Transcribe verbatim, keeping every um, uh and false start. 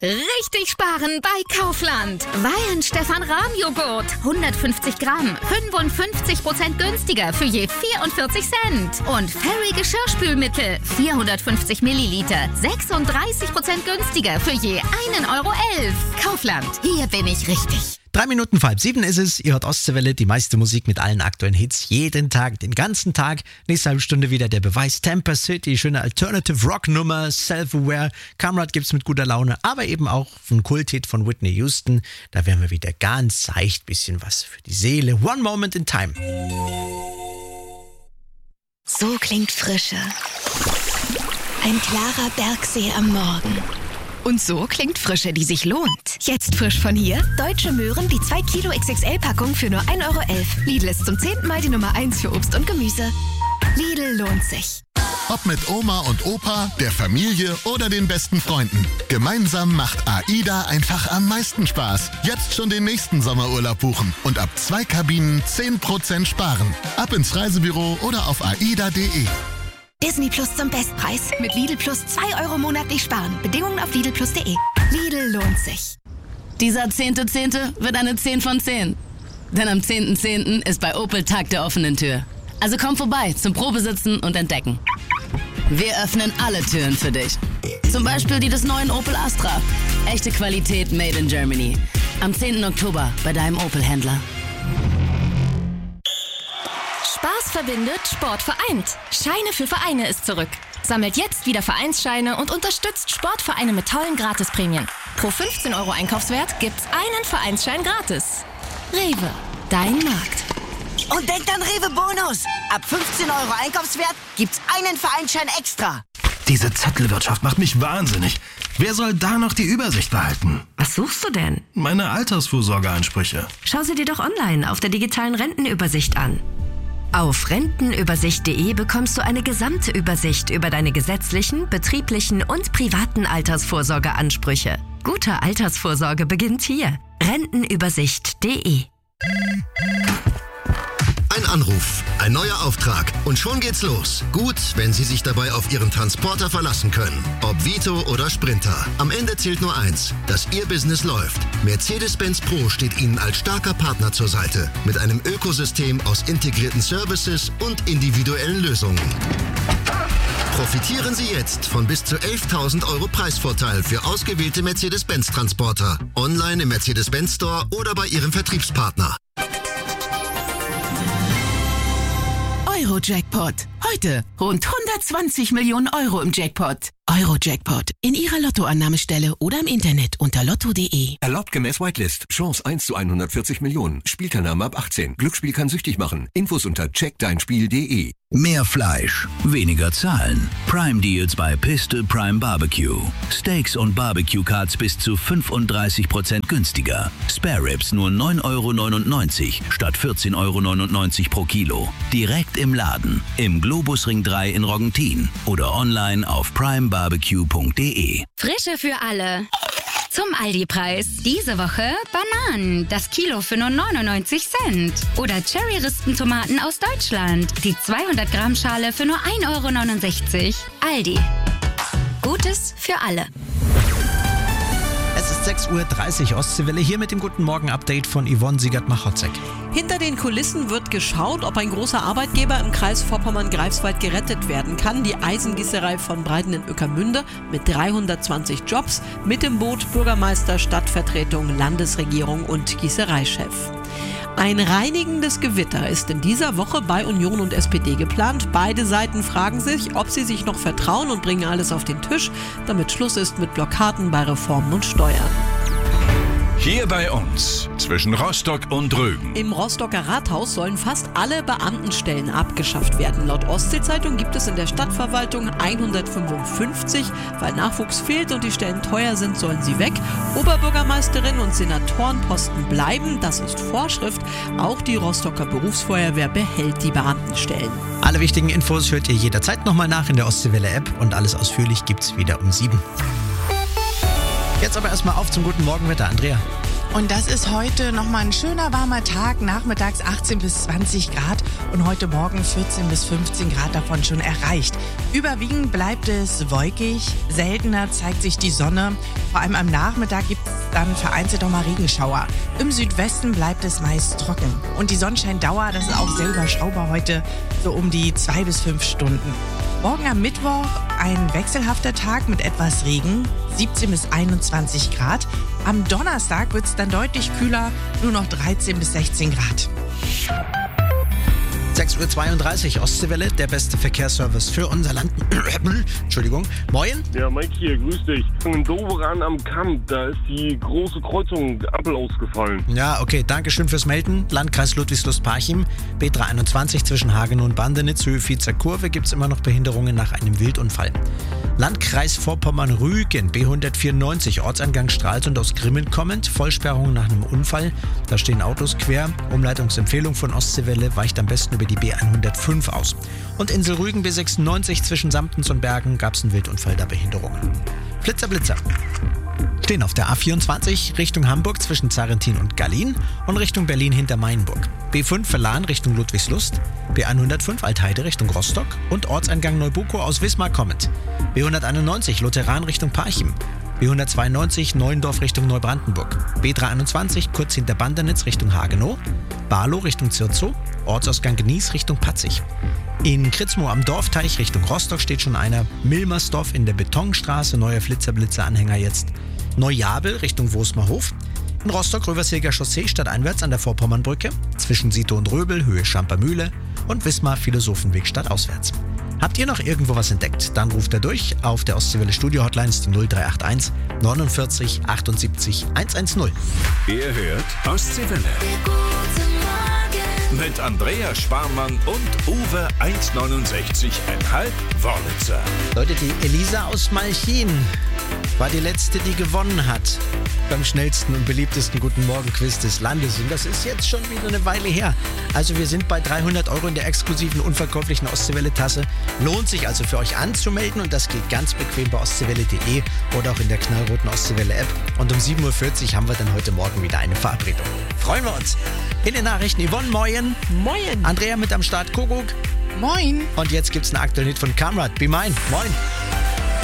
Richtig sparen bei Kaufland. Wein Stefan Rahm Joghurt. hundertfünfzig Gramm. fünfundfünfzig Prozent günstiger für je vierundvierzig Cent. Und Fairy Geschirrspülmittel. vierhundertfünfzig Milliliter. sechsunddreißig Prozent günstiger für je einen Euro elf. Kaufland. Hier bin ich richtig. Drei Minuten vor halb sieben ist es. Ihr hört Ostseewelle, die meiste Musik mit allen aktuellen Hits. Jeden Tag, den ganzen Tag. Nächste halbe Stunde wieder der Beweis. Tampa City, schöne Alternative Rock Nummer. Self-Aware. Kamrat gibt's mit guter Laune. Aber eben auch ein Kulthit von Whitney Houston. Da werden wir wieder ganz seicht. Bisschen was für die Seele. One Moment in Time. So klingt Frische. Ein klarer Bergsee am Morgen. Und so klingt Frische, die sich lohnt. Jetzt frisch von hier. Deutsche Möhren, die zwei Kilo X X L-Packung für nur ein Euro elf. Lidl ist zum zehnten Mal die Nummer eins für Obst und Gemüse. Lidl lohnt sich. Ob mit Oma und Opa, der Familie oder den besten Freunden. Gemeinsam macht AIDA einfach am meisten Spaß. Jetzt schon den nächsten Sommerurlaub buchen und ab zwei Kabinen zehn Prozent sparen. Ab ins Reisebüro oder auf aida punkt de. Disney Plus zum Bestpreis. Mit Lidl Plus zwei Euro monatlich sparen. Bedingungen auf lidl plus punkt de. Lidl lohnt sich. Dieser zehnte zehnte wird eine zehn von zehn. Denn am zehnten zehnten ist bei Opel Tag der offenen Tür. Also komm vorbei zum Probesitzen und Entdecken. Wir öffnen alle Türen für dich. Zum Beispiel die des neuen Opel Astra. Echte Qualität made in Germany. Am zehnten Oktober bei deinem Opel-Händler. Spaß verbindet, Sport vereint. Scheine für Vereine ist zurück. Sammelt jetzt wieder Vereinsscheine und unterstützt Sportvereine mit tollen Gratisprämien. Pro fünfzehn Euro Einkaufswert gibt's einen Vereinsschein gratis. Rewe, dein Markt. Und denkt an Rewe Bonus. Ab fünfzehn Euro Einkaufswert gibt's einen Vereinsschein extra. Diese Zettelwirtschaft macht mich wahnsinnig. Wer soll da noch die Übersicht behalten? Was suchst du denn? Meine Altersvorsorgeansprüche. Schau sie dir doch online auf der digitalen Rentenübersicht an. Auf rentenübersicht punkt de bekommst du eine gesamte Übersicht über deine gesetzlichen, betrieblichen und privaten Altersvorsorgeansprüche. Gute Altersvorsorge beginnt hier. rentenübersicht punkt de. Ein Anruf, ein neuer Auftrag und schon geht's los. Gut, wenn Sie sich dabei auf Ihren Transporter verlassen können. Ob Vito oder Sprinter. Am Ende zählt nur eins, dass Ihr Business läuft. Mercedes-Benz Pro steht Ihnen als starker Partner zur Seite. Mit einem Ökosystem aus integrierten Services und individuellen Lösungen. Profitieren Sie jetzt von bis zu elftausend Euro Preisvorteil für ausgewählte Mercedes-Benz Transporter. Online im Mercedes-Benz Store oder bei Ihrem Vertriebspartner. Euro-Jackpot. Heute rund hundertzwanzig Millionen Euro im Jackpot. Euro-Jackpot. In Ihrer Lottoannahmestelle oder im Internet unter lotto punkt de. Erlaubt gemäß Whitelist. Chance eins zu hundertvierzig Millionen. Spielteilnahme ab achtzehn. Glücksspiel kann süchtig machen. Infos unter check dein spiel punkt de. Mehr Fleisch, weniger Zahlen. Prime Deals bei Piste Prime Barbecue. Steaks und Barbecue Cuts bis zu fünfunddreißig Prozent günstiger. Spare Ribs nur neun Euro neunundneunzig statt vierzehn Euro neunundneunzig pro Kilo. Direkt im Laden, im Globusring drei in Roggentin oder online auf prime barbecue punkt de. Frische für alle. Zum Aldi-Preis. Diese Woche Bananen. Das Kilo für nur neunundneunzig Cent. Oder Cherry-Rispentomaten aus Deutschland. Die zweihundert Gramm Schale für nur ein Euro neunundsechzig. Aldi. Gutes für alle. Es ist sechs Uhr dreißig Ostseewelle, hier mit dem Guten Morgen-Update von Yvonne Siegert-Machotzek. Hinter den Kulissen wird geschaut, ob ein großer Arbeitgeber im Kreis Vorpommern-Greifswald gerettet werden kann. Die Eisengießerei von Breiten in Ueckermünde mit dreihundertzwanzig Jobs, mit dem Boot Bürgermeister, Stadtvertretung, Landesregierung und Gießereichef. Ein reinigendes Gewitter ist in dieser Woche bei Union und S P D geplant. Beide Seiten fragen sich, ob sie sich noch vertrauen und bringen alles auf den Tisch, damit Schluss ist mit Blockaden bei Reformen und Steuern. Hier bei uns, zwischen Rostock und Rügen. Im Rostocker Rathaus sollen fast alle Beamtenstellen abgeschafft werden. Laut Ostsee-Zeitung gibt es in der Stadtverwaltung hundertfünfundfünfzig. Weil Nachwuchs fehlt und die Stellen teuer sind, sollen sie weg. Oberbürgermeisterin und Senatorenposten bleiben, das ist Vorschrift. Auch die Rostocker Berufsfeuerwehr behält die Beamtenstellen. Alle wichtigen Infos hört ihr jederzeit nochmal nach in der Ostseewelle-App und alles ausführlich gibt's wieder um sieben. Jetzt aber erstmal auf zum guten Morgenwetter, Andrea. Und das ist heute nochmal ein schöner warmer Tag, nachmittags achtzehn bis zwanzig Grad und heute Morgen vierzehn bis fünfzehn Grad davon schon erreicht. Überwiegend bleibt es wolkig, seltener zeigt sich die Sonne. Vor allem am Nachmittag gibt es dann vereinzelt auch mal Regenschauer. Im Südwesten bleibt es meist trocken. Und die Sonnenscheindauer, das ist auch sehr überschaubar heute, so um die zwei bis fünf Stunden. Morgen am Mittwoch ein wechselhafter Tag mit etwas Regen, siebzehn bis einundzwanzig Grad. Am Donnerstag wird es dann deutlich kühler, nur noch dreizehn bis sechzehn Grad. sechs Uhr zweiunddreißig, Ostseewelle, der beste Verkehrsservice für unser Land. Entschuldigung. Moin. Ja, Mike hier, grüß dich. In Doberan am Kamp, da ist die große Kreuzung, die Ampel ausgefallen. Ja, okay, danke schön fürs Melden. Landkreis Ludwigslust-Parchim, B dreihunderteinundzwanzig zwischen Hagen und Bandenitz, Höhe Viezer Kurve, gibt es immer noch Behinderungen nach einem Wildunfall. Landkreis Vorpommern-Rügen, B hundertvierundneunzig, Ortseingang Stralsund aus Grimmen kommend, Vollsperrung nach einem Unfall. Da stehen Autos quer. Umleitungsempfehlung von Ostseewelle weicht am besten über die B hundertfünf aus. Und Insel Rügen B sechsundneunzig zwischen Samtens und Bergen gab es einen Wildunfall, da Behinderungen. Flitzer, Blitzer. Stehen auf der A vierundzwanzig Richtung Hamburg zwischen Zarrentin und Gallien und Richtung Berlin hinter Mainburg. B fünf Verlan Richtung Ludwigslust, B hundertfünf Altheide Richtung Rostock und Ortseingang Neubuko aus Wismar kommend. B hunderteinundneunzig Lutheran Richtung Parchim, B hundertzweiundneunzig Neuendorf Richtung Neubrandenburg, B dreihunderteinundzwanzig kurz hinter Bandenitz Richtung Hagenow, Barlow Richtung Zirzow, Ortsausgang Gnies Richtung Patzig. In Kritzmoor am Dorfteich Richtung Rostock steht schon einer, Milmersdorf in der Betonstraße, neuer Flitzer-Blitzer-Anhänger jetzt. Neujabel Richtung Wosmerhof. In Rostock Röversilger Chaussee stadteinwärts an der Vorpommernbrücke, zwischen Sito und Röbel, Höhe Schampermühle und Wismar Philosophenweg stadtauswärts. Habt ihr noch irgendwo was entdeckt? Dann ruft er durch. Auf der Ostseewelle Studio Hotline ist die null drei acht eins neunundvierzig achtundsiebzig hundertzehn. Ihr hört Ostseewelle. Mit Andrea Sparmann und Uwe hundertneunundsechzig Komma fünf Wörlitzer. Leute, die Elisa aus Malchin war die letzte, die gewonnen hat beim schnellsten und beliebtesten Guten Morgen-Quiz des Landes. Und das ist jetzt schon wieder eine Weile her. Also wir sind bei dreihundert Euro in der exklusiven, unverkäuflichen Ostseewelle-Tasse. Lohnt sich also für euch anzumelden und das geht ganz bequem bei ostseewelle punkt de oder auch in der knallroten Ostseewelle-App. Und um sieben Uhr vierzig haben wir dann heute Morgen wieder eine Verabredung. Freuen wir uns. In den Nachrichten Yvonne, moin. Moin. Andrea mit am Start, Kuckuck. Moin. Und jetzt gibt's einen aktuellen Hit von Kamrat, Be Mine. Moin.